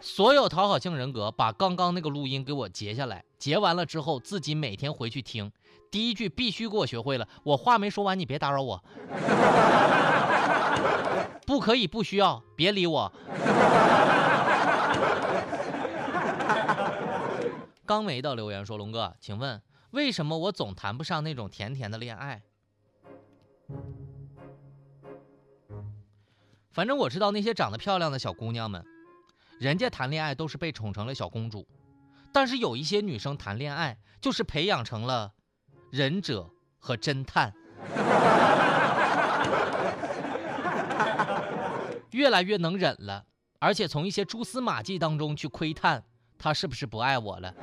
所有讨好性人格把刚刚那个录音给我截下来，截完了之后自己每天回去听，第一句必须给我学会了，我话没说完你别打扰我，不可以不需要别理我。刚梅的留言说，龙哥请问为什么我总谈不上那种甜甜的恋爱？反正我知道那些长得漂亮的小姑娘们，人家谈恋爱都是被宠成了小公主，但是有一些女生谈恋爱就是培养成了忍者和侦探，越来越能忍了，而且从一些蛛丝马迹当中去窥探他是不是不爱我了。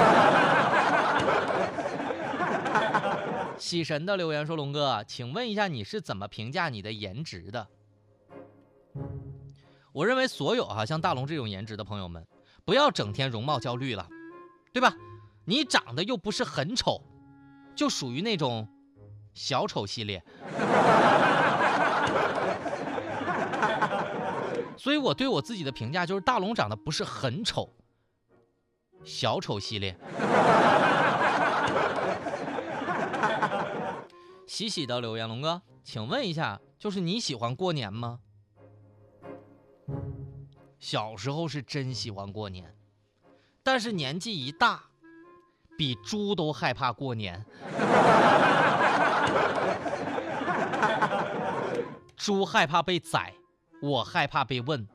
喜神的留言说，龙哥请问一下你是怎么评价你的颜值的？我认为所有像大龙这种颜值的朋友们，不要整天容貌焦虑了，对吧？你长得又不是很丑，就属于那种小丑系列。所以我对我自己的评价就是大龙长得不是很丑，小丑系列。喜喜的留言，龙哥请问一下，就是你喜欢过年吗？小时候是真喜欢过年，但是年纪一大，比猪都害怕过年。猪害怕被宰，我害怕被问。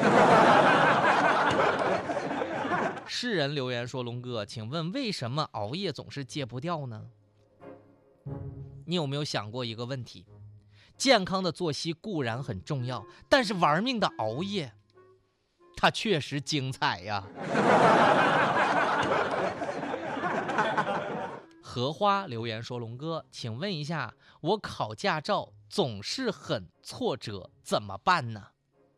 世人留言说，龙哥请问为什么熬夜总是戒不掉呢？你有没有想过一个问题，健康的作息固然很重要，但是玩命的熬夜它确实精彩呀。荷花留言说，龙哥请问一下，我考驾照总是很挫折怎么办呢？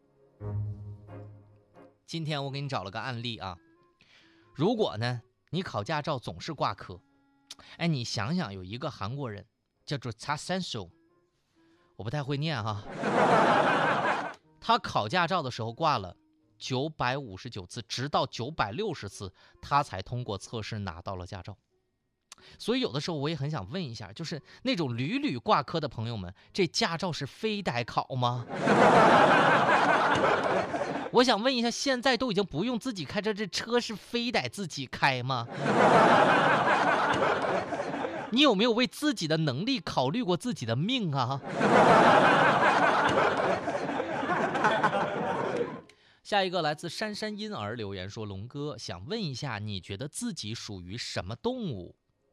今天我给你找了个案例啊，如果呢你考驾照总是挂科，你想想有一个韩国人叫做查三手，我不太会念哈，他考驾照的时候挂了959次，直到960次他才通过测试拿到了驾照。所以有的时候我也很想问一下，就是那种屡屡挂科的朋友们，这驾照是非得考吗？我想问一下，现在都已经不用自己开车，这车是非得自己开吗？你有没有为自己的能力考虑过自己的命啊？下一个来自珊珊婴儿留言说，龙哥想问一下，你觉得自己属于什么动物？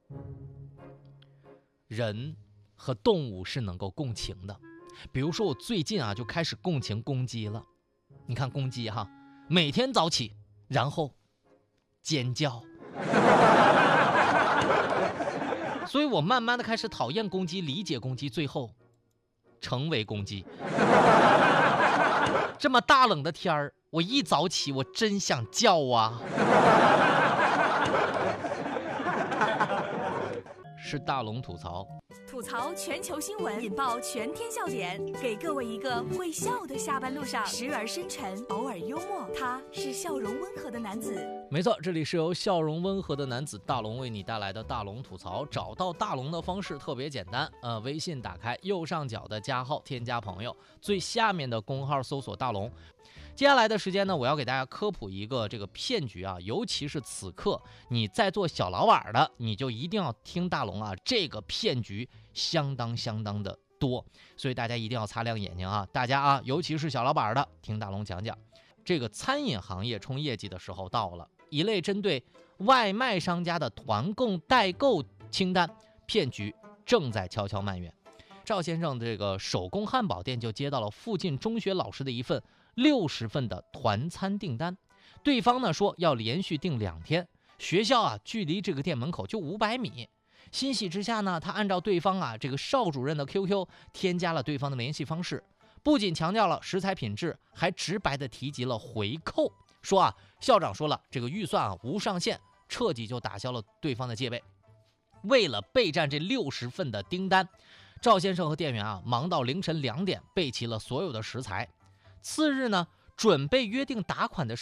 人和动物是能够共情的，比如说我最近就开始共情公鸡了。你看公鸡每天早起然后尖叫，所以我慢慢的开始讨厌公鸡，理解公鸡，最后成为公鸡。这么大冷的天儿，我一早起我真想叫啊。是大龙吐槽， 吐槽全球新闻，引爆全天笑点，给各位一个会笑的下班路上，时而深沉，偶尔幽默，他是笑容温和的男子。 没错，这里是由笑容温和的男子大龙为你带来的大龙吐槽。找到大龙的方式特别简单，微信打开右上角的加号，添加朋友，最下面的公号搜索大龙。接下来的时间呢，我要给大家科普一个这个骗局啊，尤其是此刻你在做小老板的，你就一定要听大龙啊，这个骗局相当的多，所以大家一定要擦亮眼睛啊！大家尤其是小老板的，听大龙讲讲。这个餐饮行业冲业绩的时候到了，一类针对外卖商家的团购代购清单骗局正在悄悄蔓延。赵先生这个手工汉堡店就接到了附近中学老师的一份60份的团餐订单，对方呢说要连续订2天，学校距离这个店门口就500米。欣喜之下呢，他按照对方这个邵主任的 QQ 添加了对方的联系方式，不仅强调了食材品质，还直白的提及了回扣，说校长说了这个预算无上限，彻底就打消了对方的戒备。为了备战这60份的订单，赵先生和店员忙到凌晨2点备齐了所有的食材。次日呢，准备约定打款的